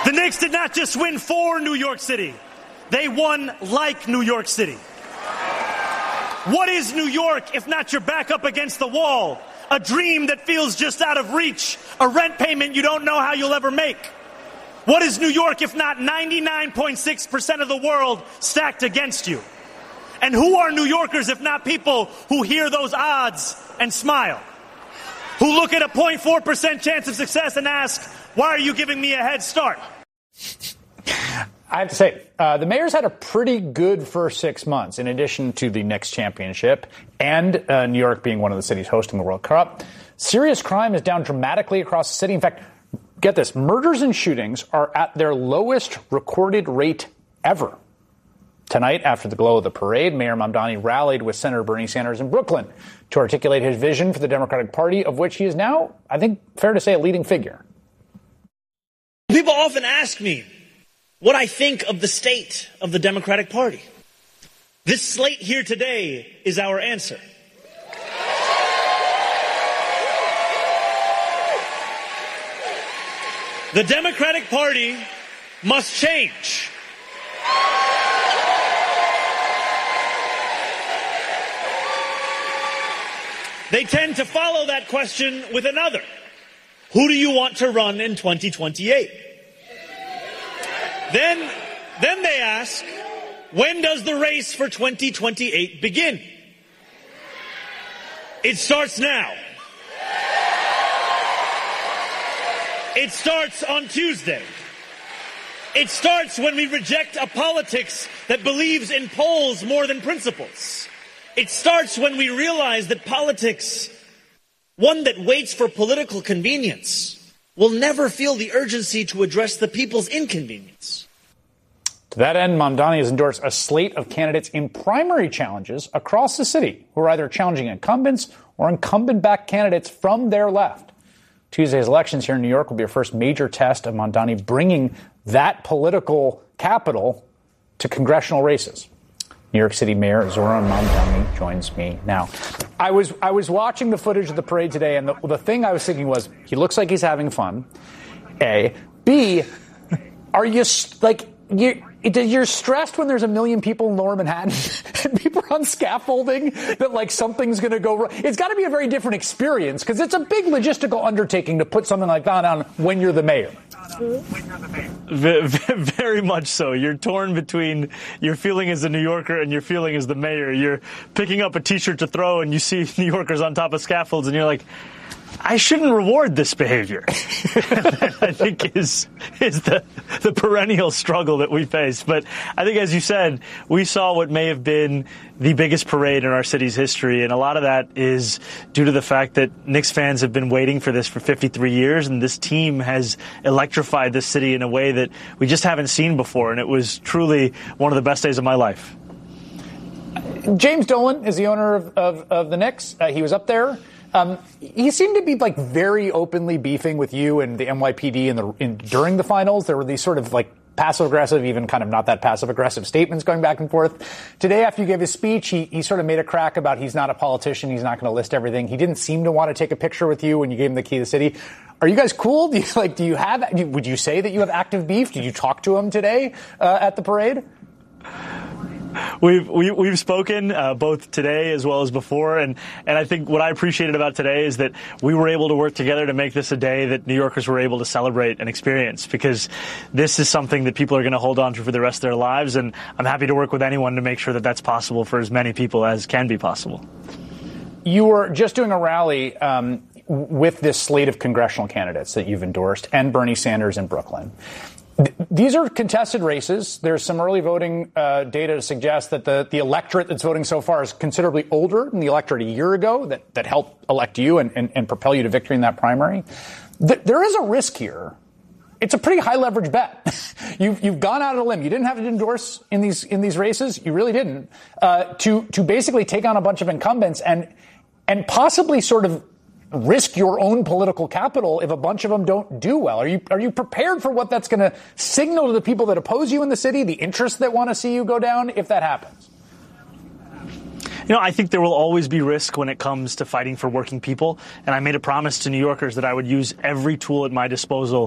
The Knicks did not just win for New York City. They won like New York City. What is New York if not your back up against the wall? A dream that feels just out of reach. A rent payment you don't know how you'll ever make. What is New York if not 99.6% of the world stacked against you? And who are New Yorkers if not people who hear those odds and smile? Who look at a 0.4% chance of success and ask, why are you giving me a head start? I have to say, the Mayor's had a pretty good first 6 months, in addition to the Knicks championship and New York being one of the cities hosting the World Cup. Serious crime is down dramatically across the city. In fact, get this, murders and shootings are at their lowest recorded rate ever. Tonight, after the glow of the parade, Mayor Mamdani rallied with Senator Bernie Sanders in Brooklyn to articulate his vision for the Democratic Party, of which he is now, I think, fair to say, a leading figure. People often ask me what I think of the state of the Democratic Party. This slate here today is our answer. The Democratic Party must change. They tend to follow that question with another. Who do you want to run in 2028? Then they ask, when does the race for 2028 begin? It starts now. It starts on Tuesday. It starts when we reject a politics that believes in polls more than principles. It starts when we realize that politics, one that waits for political convenience, will never feel the urgency to address the people's inconvenience. To that end, Mamdani has endorsed a slate of candidates in primary challenges across the city who are either challenging incumbents or incumbent-backed candidates from their left. Tuesday's elections here in New York will be a first major test of Mamdani bringing that political capital to congressional races. New York City Mayor Zohran Mamdani joins me now. I was watching the footage of the parade today, and the thing I was thinking was, he looks like he's having fun. A. B. Are you you're stressed when there's 1 million people in Lower Manhattan and people are on scaffolding that something's going to go wrong? It's got to be a very different experience because it's a big logistical undertaking to put something like that on when you're the mayor. Very much so. You're torn between your feeling as a New Yorker and your feeling as the mayor. You're picking up a T-shirt to throw and you see New Yorkers on top of scaffolds and you're like, I shouldn't reward this behavior. I think is the perennial struggle that we face. But I think, as you said, we saw what may have been the biggest parade in our city's history. And a lot of that is due to the fact that Knicks fans have been waiting for this for 53 years. And this team has electrified this city in a way that we just haven't seen before. And it was truly one of the best days of my life. James Dolan is the owner of the Knicks. He was up there. He seemed to be very openly beefing with you and the NYPD during the finals. There were these sort of passive aggressive, even kind of not that passive aggressive statements going back and forth. Today, after you gave his speech, he sort of made a crack about he's not a politician. He's not going to list everything. He didn't seem to want to take a picture with you when you gave him the key to the city. Are you guys cool? Would you say that you have active beef? Did you talk to him today at the parade? We've spoken both today as well as before, and I think what I appreciated about today is that we were able to work together to make this a day that New Yorkers were able to celebrate and experience, because this is something that people are going to hold on to for the rest of their lives, and I'm happy to work with anyone to make sure that that's possible for as many people as can be possible. You were just doing a rally with this slate of congressional candidates that you've endorsed and Bernie Sanders in Brooklyn. These are contested races. There's some early voting data to suggest that the electorate that's voting so far is considerably older than the electorate a year ago that helped elect you and propel you to victory in that primary. There is a risk here. It's a pretty high leverage bet. You've gone out on a limb. You didn't have to endorse in these races. You really didn't to basically take on a bunch of incumbents and possibly sort of risk your own political capital if a bunch of them don't do well. Are you prepared for what that's going to signal to the people that oppose you in the city, the interests that want to see you go down, if that happens? I think there will always be risk when it comes to fighting for working people. And I made a promise to New Yorkers that I would use every tool at my disposal